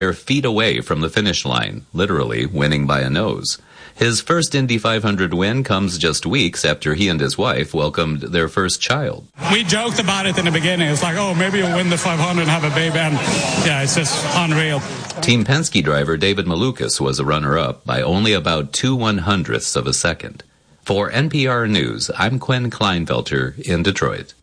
They're feet away from the finish line, literally winning by a nose. His first Indy 500 win comes just weeks after he and his wife welcomed their first child. We joked about it in the beginning. It's like, oh, maybe you'll win the 500 and have a baby. And yeah, it's just unreal. Team Penske driver David Malukas was a runner-up by only about 2/100ths of a second. For NPR News, I'm Quinn Kleinfelter in Detroit.